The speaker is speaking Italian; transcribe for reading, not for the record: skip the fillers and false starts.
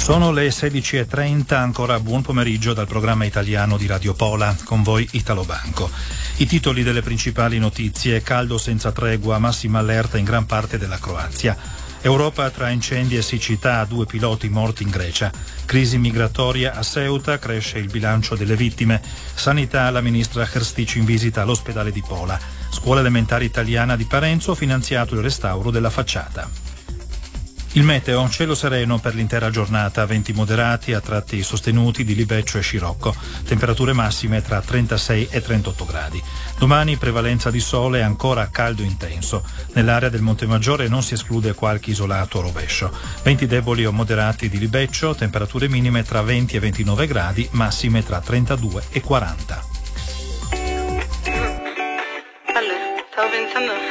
Sono le 16:30, ancora buon pomeriggio dal programma italiano di Radio Pola, con voi Italo Banco. I titoli delle principali notizie: caldo senza tregua, massima allerta in gran parte della Croazia. Europa tra incendi e siccità, 2 piloti morti in Grecia. Crisi migratoria a Ceuta, cresce il bilancio delle vittime. Sanità, la ministra Hrstić in visita all'ospedale di Pola. Scuola elementare italiana di Parenzo, finanziato il restauro della facciata. Il meteo, cielo sereno per l'intera giornata, venti moderati a tratti sostenuti di Libeccio e Scirocco, temperature massime tra 36 e 38 gradi. Domani prevalenza di sole e ancora caldo intenso. Nell'area del Montemaggiore non si esclude qualche isolato rovescio. Venti deboli o moderati di Libeccio, temperature minime tra 20 e 29 gradi, massime tra 32 e 40. Allora, stavo pensando